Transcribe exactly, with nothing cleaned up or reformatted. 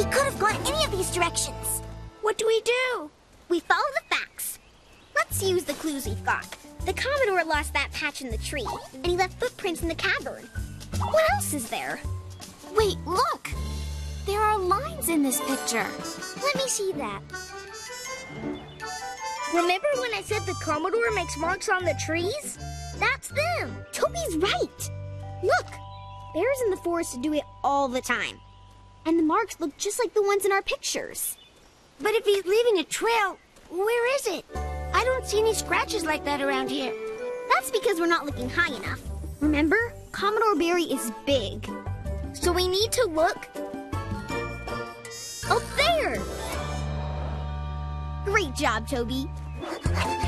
could have gone any of these directions. What do we do? We follow the facts. Let's use the clues we've got. The Commodore lost that patch in the tree, and he left footprints in the cavern. What else is there? Wait, look! There are lines in this picture. Let me see that. Remember when I said the Commodore makes marks on the trees? That's them. Toby's right. Look, bears in the forest do it all the time. And the marks look just like the ones in our pictures. But if he's leaving a trail, where is it? I don't see any scratches like that around here. That's because we're not looking high enough. Remember, Commodore Barry is big. So we need to look up there. Great job, Toby.